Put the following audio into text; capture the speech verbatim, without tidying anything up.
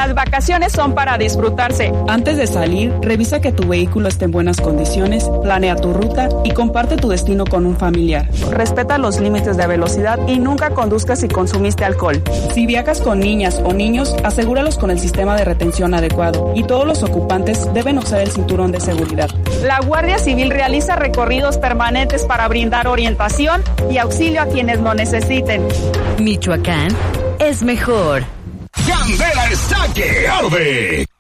Las vacaciones son para disfrutarse. Antes de salir, revisa que tu vehículo esté en buenas condiciones, planea tu ruta y comparte tu destino con un familiar. Respeta los límites de velocidad y nunca conduzcas si consumiste alcohol. Si viajas con niñas o niños, asegúralos con el sistema de retención adecuado y todos los ocupantes deben usar el cinturón de seguridad. La Guardia Civil realiza recorridos permanentes para brindar orientación y auxilio a quienes lo necesiten. Michoacán es mejor. Candela está que arde.